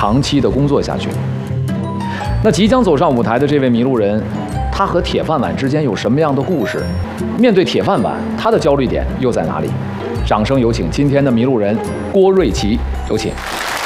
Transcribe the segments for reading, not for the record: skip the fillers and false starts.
长期的工作下去。那即将走上舞台的这位迷路人，他和铁饭碗之间有什么样的故事？面对铁饭碗，他的焦虑点又在哪里？掌声有请今天的迷路人郭瑞奇，有请。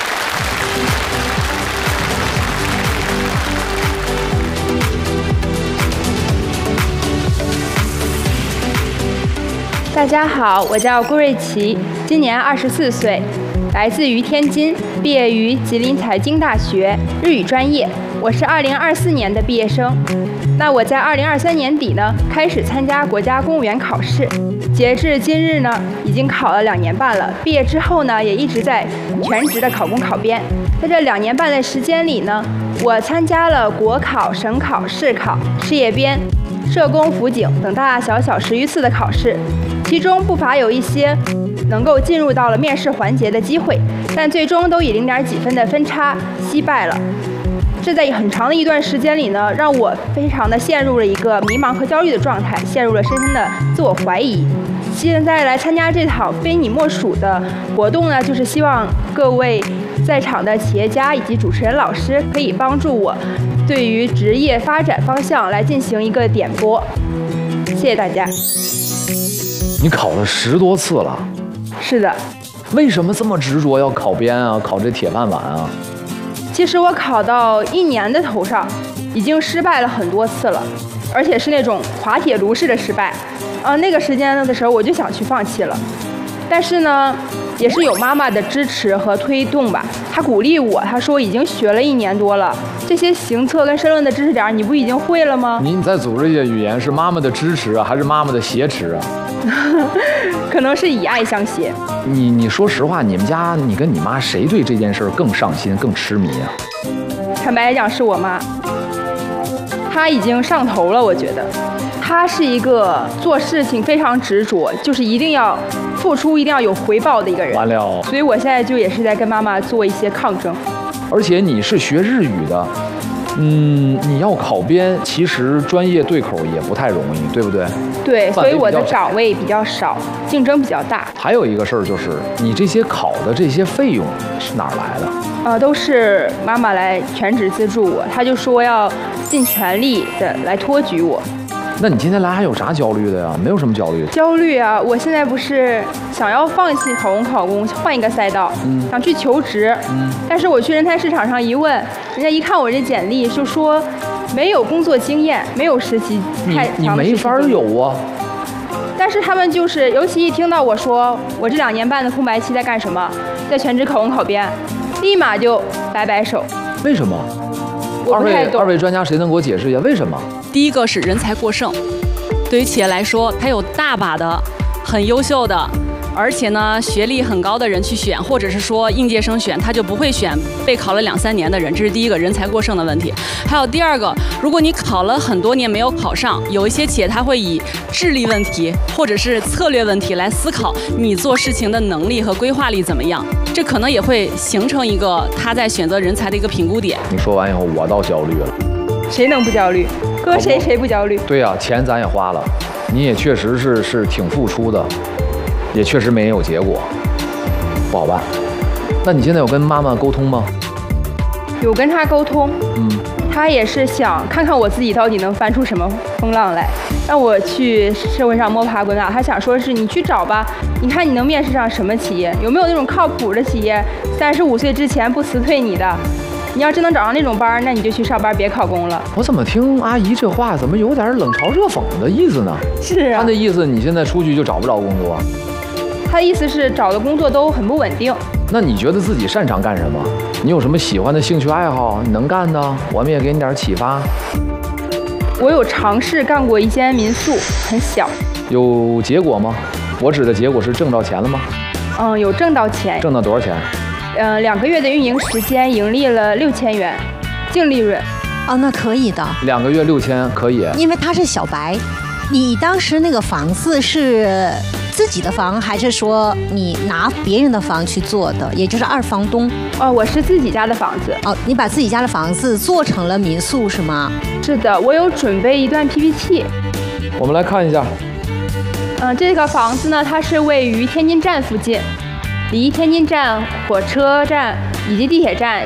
大家好，我叫郭瑞奇，今年24岁，来自于天津，毕业于吉林财经大学日语专业。我是2024年的毕业生。那我在2023年底呢，开始参加国家公务员考试，截至今日呢，已经考了2年半了。毕业之后呢，也一直在全职的考公考编。在这2年半的时间里呢，我参加了国考、省考、市考、事业编、社工、辅警等大大小小10余次的考试，其中不乏有一些能够进入到了面试环节的机会，但最终都以0点几分的分差惜败了。这在很长的一段时间里呢，让我非常的陷入了一个迷茫和焦虑的状态，陷入了深深的自我怀疑。现在来参加这场非你莫属的活动呢，就是希望各位在场的企业家以及主持人老师可以帮助我对于职业发展方向来进行一个点拨。谢谢大家。 你考了10多次了？ 是的。 为什么这么执着要考编啊，考这铁饭碗啊？ 其实我考到1年的头上，已经失败了很多次了，而且是那种滑铁卢式的失败。那个时间的时候我就想去放弃了，但是呢，也是有妈妈的支持和推动吧。她鼓励我，她说已经学了1年多了，这些行测跟申论的知识点你不已经会了吗？ 您在组织这些语言是妈妈的支持啊，还是妈妈的挟持啊？ 可能是以爱相挟。 你说实话，你们家你跟你妈谁对这件事更上心、更痴迷啊？ 坦白来讲，是我妈。她已经上头了，我觉得。她是一个做事情非常执着，就是一定要付出，一定要有回报的一个人。 完了。 所以我现在就也是在跟妈妈做一些抗争。 而且你是学日语的。你要考编，其实专业对口也不太容易，对不对？ 对，所以我的岗位比较少，竞争比较大。 还有一个事儿就是，你这些考的这些费用是哪儿来的？ 都是妈妈来全职资助我，她就说要尽全力的来托举我。 那你今天来还有啥焦虑的呀？没有什么焦虑。 焦虑啊！我现在不是想要放弃考公考公，换一个赛道，想去求职。但是我去人才市场上一问，人家一看我这简历，就说没有工作经验，没有实习太长的时间。 你没法有啊。 但是他们就是，尤其一听到我说我这2年半的空白期在干什么，在全职考公考编，立马就摆摆手。 为什么？二位专家，谁能给我解释一下为什么？ 第一个是人才过剩，对于企业来说，它有大把的很优秀的，而且呢学历很高的人去选，或者是说应届生选，他就不会选备考了2、3年的人，这是第一个人才过剩的问题。还有第二个，如果你考了很多年没有考上，有一些企业它会以智力问题或者是策略问题来思考你做事情的能力和规划力怎么样，这可能也会形成一个他在选择人才的一个评估点。 你说完以后，我倒焦虑了。 谁能不焦虑？搁谁不焦虑？ 对呀，钱咱也花了，你也确实是挺付出的，也确实没有结果，不好办。那你现在有跟妈妈沟通吗？ 有跟她沟通，她也是想看看我自己到底能翻出什么风浪来，让我去社会上摸爬滚打。她想说是你去找吧，你看你能面试上什么企业，有没有那种靠谱的企业，35岁之前不辞退你的。你要真能找上那种班，那你就去上班，别考公了。 我怎么听阿姨这话，怎么有点冷嘲热讽的意思呢？ 是啊。 她的意思，你现在出去就找不着工作。 她的意思是找的工作都很不稳定。 那你觉得自己擅长干什么？你有什么喜欢的兴趣爱好？你能干的，我们也给你点启发。 我有尝试干过一间民宿，很小。 有结果吗？我指的结果是挣着钱了吗？ 有挣到钱。 挣到多少钱 ？2个月的运营时间，盈利了6000元，净利润。 那可以的。 2个月6000可以。 因为他是小白，你当时那个房子是自己的房，还是说你拿别人的房去做的，也就是二房东？ 我是自己家的房子。 你把自己家的房子做成了民宿是吗？ 是的，我有准备一段 PPT。 我们来看一下。 这个房子呢，它是位于天津站附近，离天津站火车站以及地铁站